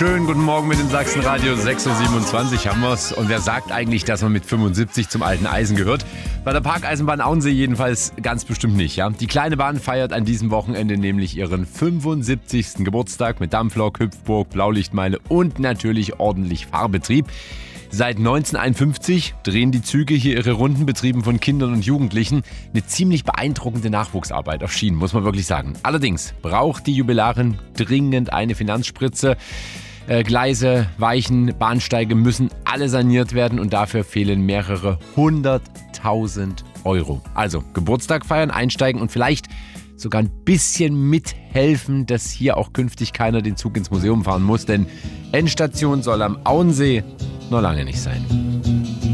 Schönen guten Morgen mit dem Sachsenradio. 6.27 Uhr haben wir's. Und wer sagt eigentlich, dass man mit 75 zum alten Eisen gehört? Bei der Parkeisenbahn Auensee jedenfalls ganz bestimmt nicht. Ja? Die kleine Bahn feiert an diesem Wochenende nämlich ihren 75. Geburtstag mit Dampflok, Hüpfburg, Blaulichtmeile und natürlich ordentlich Fahrbetrieb. Seit 1951 drehen die Züge hier ihre Runden, betrieben von Kindern und Jugendlichen. Eine ziemlich beeindruckende Nachwuchsarbeit auf Schienen, muss man wirklich sagen. Allerdings braucht die Jubilarin dringend eine Finanzspritze. Gleise, Weichen, Bahnsteige müssen alle saniert werden und dafür fehlen mehrere 100.000 Euro. Also Geburtstag feiern, einsteigen und vielleicht sogar ein bisschen mithelfen, dass hier auch künftig keiner den Zug ins Museum fahren muss, denn Endstation soll am Auensee noch lange nicht sein.